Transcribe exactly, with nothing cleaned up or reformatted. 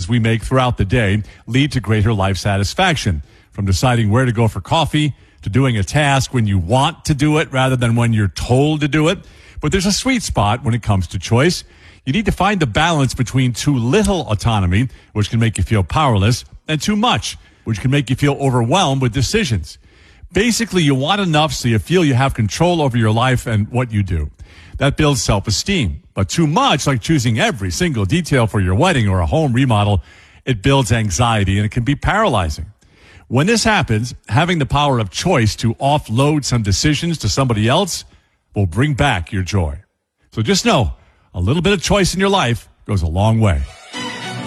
choices we make throughout the day lead to greater life satisfaction, from deciding where to go for coffee to doing a task when you want to do it rather than when you're told to do it. But there's a sweet spot when it comes to choice. You need to find the balance between too little autonomy, which can make you feel powerless, and too much, which can make you feel overwhelmed with decisions. Basically, you want enough so you feel you have control over your life and what you do. That builds self-esteem. But too much, like choosing every single detail for your wedding or a home remodel, it builds anxiety and it can be paralyzing. When this happens, having the power of choice to offload some decisions to somebody else will bring back your joy. So just know, a little bit of choice in your life goes a long way.